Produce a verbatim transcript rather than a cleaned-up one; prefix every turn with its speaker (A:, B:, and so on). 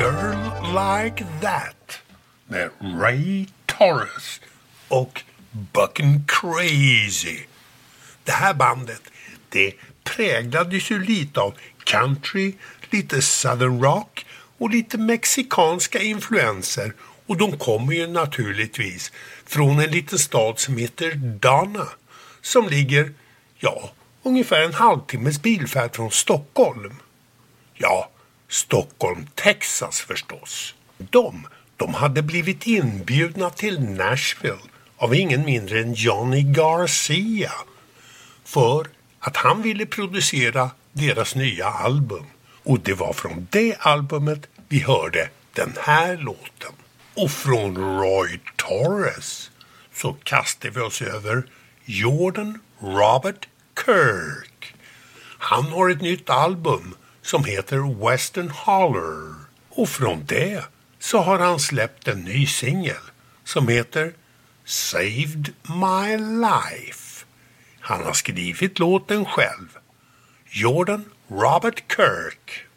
A: Girl Like That med Ray Torres och Buckin' Crazy. Det här bandet, det präglades ju lite av country, lite southern rock och lite mexikanska influenser, och de kommer ju naturligtvis från en liten stad som heter Donna, som ligger, ja, ungefär en halvtimmes bilfärd från Stockholm. Ja, Stockholm, Texas förstås. De, de hade blivit inbjudna till Nashville av ingen mindre än Johnny Garcia för att han ville producera deras nya album. Och det var från det albumet vi hörde den här låten. Och från Roy Torres så kastade vi oss över Jordan Robert Kirk. Han har ett nytt album som heter Western Holler. Och från det så har han släppt en ny singel som heter Saved My Life. Han har skrivit låten själv. Jordan Robert Kirk.